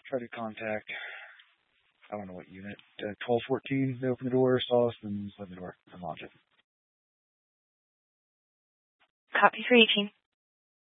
Try to contact, I don't know what unit, 1214. They open the door, saw us, and slammed the door and launched it. Copy for 18.